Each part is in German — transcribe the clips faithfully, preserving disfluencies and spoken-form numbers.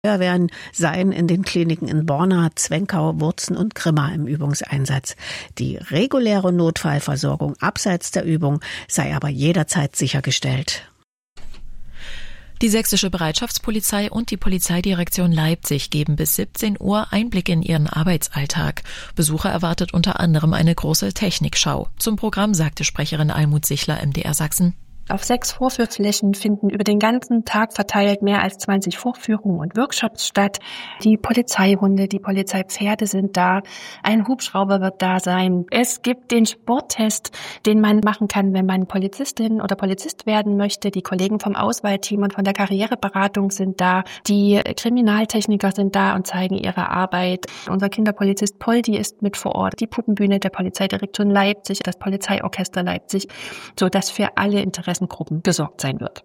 Feuerwehren seien in den Kliniken in Borna, Zwenkau, Wurzen und Grimma im Übungseinsatz. Die reguläre Notfallversorgung abseits der Übung sei aber jederzeit sichergestellt. Die Sächsische Bereitschaftspolizei und die Polizeidirektion Leipzig geben bis siebzehn Uhr Einblick in ihren Arbeitsalltag. Besucher erwartet unter anderem eine große Technikschau. Zum Programm sagte Sprecherin Almut Sichler, M D R Sachsen. Auf sechs Vorführflächen finden über den ganzen Tag verteilt mehr als zwanzig Vorführungen und Workshops statt. Die Polizeihunde, die Polizeipferde sind da. Ein Hubschrauber wird da sein. Es gibt den Sporttest, den man machen kann, wenn man Polizistin oder Polizist werden möchte. Die Kollegen vom Auswahlteam und von der Karriereberatung sind da. Die Kriminaltechniker sind da und zeigen ihre Arbeit. Unser Kinderpolizist Poldi ist mit vor Ort. Die Puppenbühne der Polizeidirektion Leipzig, das Polizeiorchester Leipzig, sodass für alle Interessengruppen gesorgt sein wird.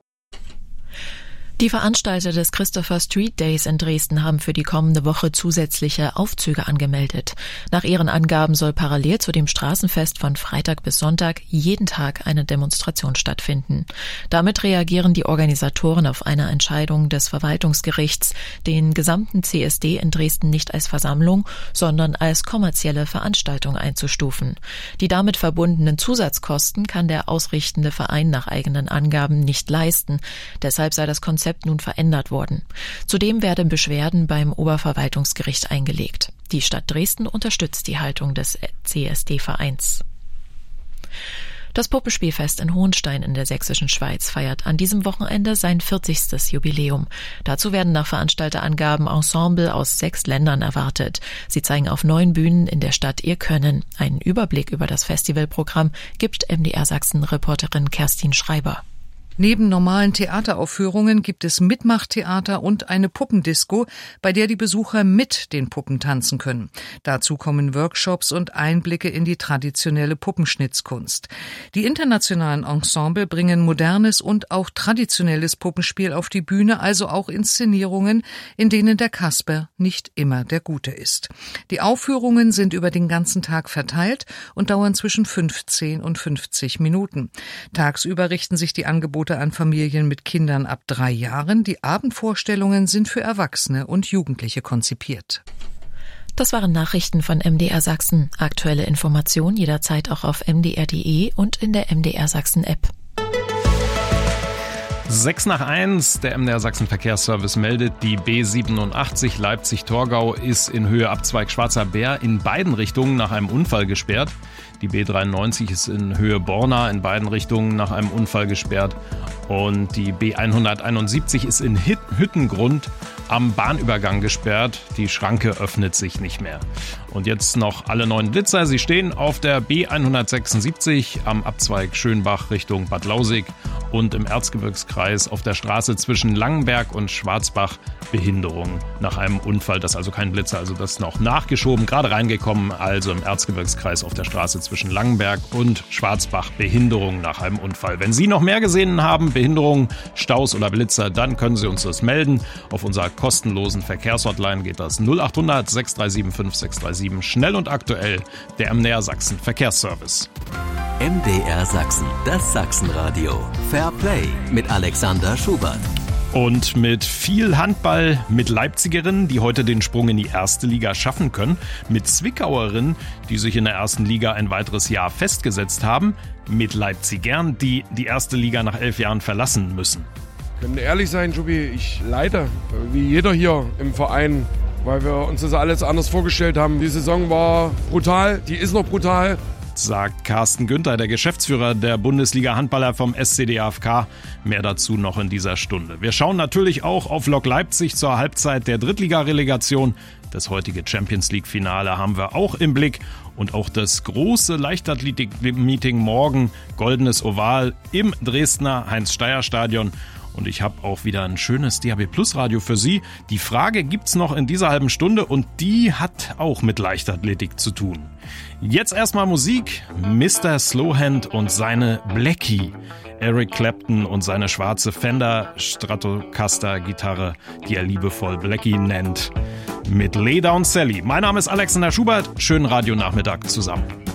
Die Veranstalter des Christopher Street Days in Dresden haben für die kommende Woche zusätzliche Aufzüge angemeldet. Nach ihren Angaben soll parallel zu dem Straßenfest von Freitag bis Sonntag jeden Tag eine Demonstration stattfinden. Damit reagieren die Organisatoren auf eine Entscheidung des Verwaltungsgerichts, den gesamten C S D in Dresden nicht als Versammlung, sondern als kommerzielle Veranstaltung einzustufen. Die damit verbundenen Zusatzkosten kann der ausrichtende Verein nach eigenen Angaben nicht leisten. Deshalb sei das Konzept nun verändert worden. Zudem werden Beschwerden beim Oberverwaltungsgericht eingelegt. Die Stadt Dresden unterstützt die Haltung des C S D-Vereins. Das Puppenspielfest in Hohenstein in der sächsischen Schweiz feiert an diesem Wochenende sein vierzigstes Jubiläum. Dazu werden nach Veranstalterangaben Ensemble aus sechs Ländern erwartet. Sie zeigen auf neun Bühnen in der Stadt ihr Können. Einen Überblick über das Festivalprogramm gibt M D R Sachsen-Reporterin Kerstin Schreiber. Neben normalen Theateraufführungen gibt es Mitmachtheater und eine Puppendisco, bei der die Besucher mit den Puppen tanzen können. Dazu kommen Workshops und Einblicke in die traditionelle Puppenschnitzkunst. Die internationalen Ensemble bringen modernes und auch traditionelles Puppenspiel auf die Bühne, also auch Inszenierungen, in denen der Kasper nicht immer der Gute ist. Die Aufführungen sind über den ganzen Tag verteilt und dauern zwischen fünfzehn und fünfzig Minuten. Tagsüber richten sich die Angebote an Familien mit Kindern ab drei Jahren. Die Abendvorstellungen sind für Erwachsene und Jugendliche konzipiert. Das waren Nachrichten von M D R Sachsen. Aktuelle Informationen jederzeit auch auf m d r punkt d e und in der M D R Sachsen App. Sechs nach eins, der M D R Sachsen Verkehrsservice meldet, die B siebenundachtzig Leipzig-Torgau ist in Höhe Abzweig Schwarzer Bär in beiden Richtungen nach einem Unfall gesperrt. Die B dreiundneunzig ist in Höhe Borna in beiden Richtungen nach einem Unfall gesperrt. Und die B hunderteinundsiebzig ist in Hüttengrund am Bahnübergang gesperrt. Die Schranke öffnet sich nicht mehr. Und jetzt noch alle neuen Blitzer. Sie stehen auf der B hundertsechsundsiebzig am Abzweig Schönbach Richtung Bad Lausig und im Erzgebirgskreis auf der Straße zwischen Langenberg und Schwarzbach Behinderung nach einem Unfall. Das ist also kein Blitzer, also das ist noch nachgeschoben, gerade reingekommen, also im Erzgebirgskreis auf der Straße zwischen Langenberg und Schwarzbach Behinderung nach einem Unfall. Wenn Sie noch mehr gesehen haben, Behinderungen, Staus oder Blitzer, dann können Sie uns das melden. Auf unserer kostenlosen Verkehrshotline geht das null acht hundert sechs drei sieben fünf sechs drei sieben. Schnell und aktuell, der M D R Sachsen Verkehrsservice. M D R Sachsen, das Sachsenradio. Fair Play mit Alexander Schubert. Und mit viel Handball, mit Leipzigerinnen, die heute den Sprung in die erste Liga schaffen können, mit Zwickauerinnen, die sich in der ersten Liga ein weiteres Jahr festgesetzt haben, mit Leipzigern, die die erste Liga nach elf Jahren verlassen müssen. Können ehrlich sein, Jubi, ich leide, wie jeder hier im Verein, weil wir uns das alles anders vorgestellt haben. Die Saison war brutal, die ist noch brutal. Sagt Carsten Günther, der Geschäftsführer der Bundesliga-Handballer vom S C D A F K. Mehr dazu noch in dieser Stunde. Wir schauen natürlich auch auf Lok Leipzig zur Halbzeit der Drittliga-Relegation. Das heutige Champions-League-Finale haben wir auch im Blick. Und auch das große Leichtathletik-Meeting morgen, Goldenes Oval im Dresdner Heinz-Steyer-Stadion. Und ich habe auch wieder ein schönes D A B Plus Radio für Sie. Die Frage gibt's noch in dieser halben Stunde und die hat auch mit Leichtathletik zu tun. Jetzt erstmal Musik. Mister Slowhand und seine Blackie. Eric Clapton und seine schwarze Fender Stratocaster Gitarre, die er liebevoll Blackie nennt. Mit Lay Down Sally. Mein Name ist Alexander Schubert. Schönen Radionachmittag zusammen.